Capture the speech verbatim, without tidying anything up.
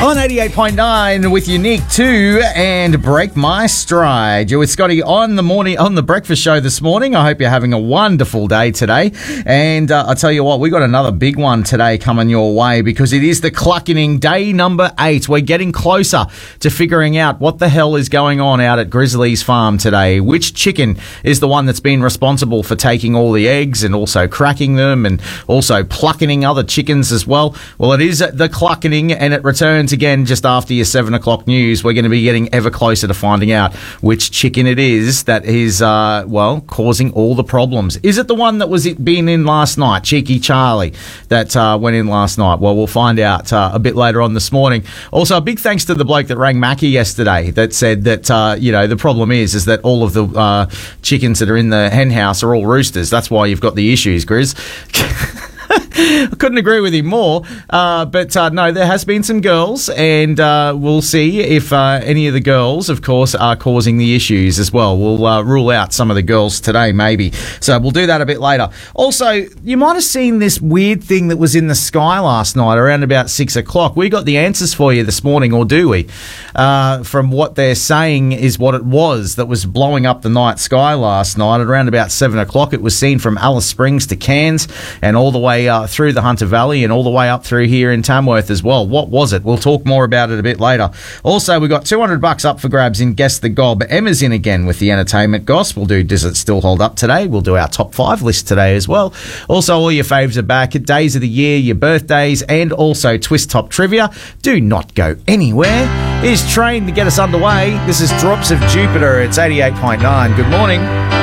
On eighty-eight point nine with Unique two and Break My Stride. You're with Scotty on the morning on the breakfast show this morning. I hope you're having a wonderful day today. And uh, I'll tell you what, we got another big one today coming your way because it is the Cluckening day number eight. We're getting closer to figuring out what the hell is going on out at Grizzly's farm today. Which chicken is the one that's been responsible for taking all the eggs and also cracking them and also plucking other chickens as well? Well, it is the Cluckening, and it returns again just after your seven o'clock news. We're going to be getting ever closer to finding out which chicken it is that is, uh, well, causing all the problems. Is it the one that was being in last night, Cheeky Charlie, that uh, went in last night? Well, we'll find out uh, a bit later on this morning. Also, a big thanks to the bloke that rang Mackie yesterday that said that, uh, you know, the problem is, is that all of the uh, chickens that are in the hen house are all roosters. That's why you've got the issues, Grizz. I couldn't agree with him more, uh, but uh, no, there has been some girls, and uh, we'll see if uh, any of the girls, of course, are causing the issues as well. We'll uh, rule out some of the girls today, maybe. So we'll do that a bit later. Also, you might have seen this weird thing that was in the sky last night around about six o'clock. We got the answers for you this morning, or do we? Uh, from what they're saying is what it was that was blowing up the night sky last night at around about seven o'clock. It was seen from Alice Springs to Cairns and all the way uh, through the Hunter Valley and all the way up through here in Tamworth as well. What was it? We'll talk more about it a bit later. Also, we got two hundred bucks up for grabs in Guess the Gob. Emma's in again with the entertainment goss. We'll do Does It Still Hold Up today. We'll do our top five list today as well. Also, all your faves are back. Days of the year, your birthdays, and also Twist Top Trivia. Do not go anywhere. Here's Train to get us underway. This is Drops of Jupiter. It's eighty-eight point nine. Good morning.